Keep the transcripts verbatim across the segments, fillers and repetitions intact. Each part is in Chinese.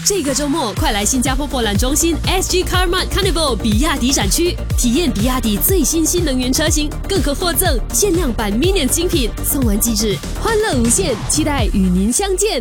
这个周末，快来新加坡博览中心 S G Car Mart Carnival 比亚迪展区，体验比亚迪最新新能源车型，更可获赠限量版 Minion 精品，送完即止，欢乐无限，期待与您相见。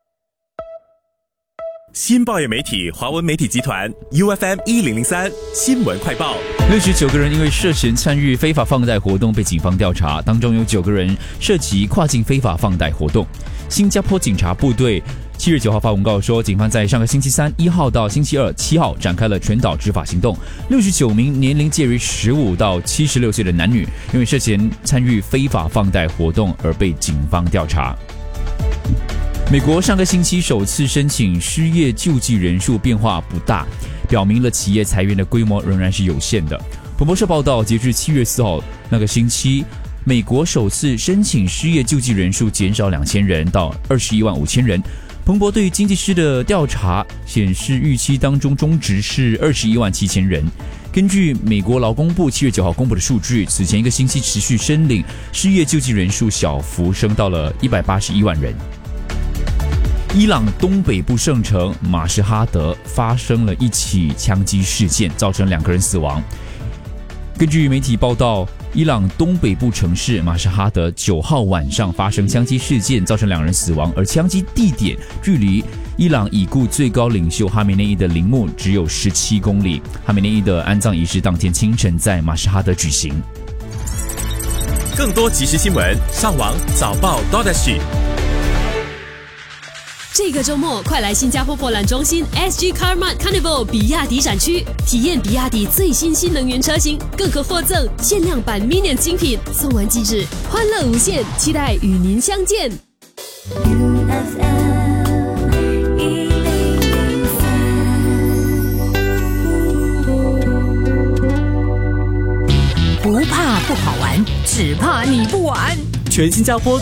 新报业媒体华文媒体集团 U F M 一零零三新闻快报。 六十九个人因为涉嫌参与非法放贷活动被警方调查，当中有九个人涉及跨境非法放贷活动。新加坡警察部队七月九号发文告说，警方在上个星期三一号到星期二七号展开了全岛执法行动，六十九名年龄介于十五到七十六岁的男女，因为涉嫌参与非法放贷活动而被警方调查。美国上个星期首次申请失业救济人数变化不大，表明了企业裁员的规模仍然是有限的。彭博社报道，截至七月四号那个星期，美国首次申请失业救济人数减少两千人到二十一万五千人。彭博对经济师的调查显示，预期当中中值是二十一万七千人。根据美国劳工部七月九号公布的数据，此前一个星期持续申领失业救济人数小幅升到了一百八十一万人。伊朗东北部圣城马什哈德发生了一起枪击事件，造成两个人死亡。根据媒体报道，伊朗东北部城市马什哈德九号晚上发生枪击事件，造成两人死亡，而枪击地点距离伊朗已故最高领袖哈梅内伊的陵墓只有十七公里。哈梅内伊的安葬仪式当天清晨在马什哈德举行。 更多即时新闻，上网早报 .sg。 这个周末，快来新加坡博览中心 S G Car Mart Carnival 比亚迪展区，体验比亚迪最新新能源车型，更可获赠限量版 Minion 精品，送完即止，欢乐无限，期待与您相见。 不怕不好玩，只怕你不玩。 全新加坡